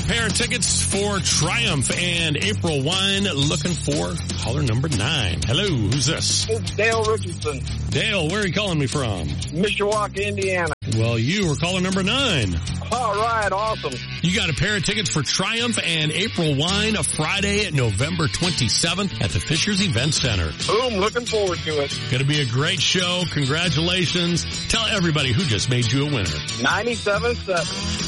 pair of tickets for Triumph and April Wine. Looking for caller number 9. Hello, who's this? It's Dale Richardson. Dale, where are you calling me from? Mishawaka, Indiana. Well, you were caller number 9. All right, awesome. You got a pair of tickets for Triumph and April Wine, a Friday, November 27th at the Fishers Event Center. Boom, looking forward to it. Going to be a great show. Congratulations. Tell everybody who just made you a winner. 97.7.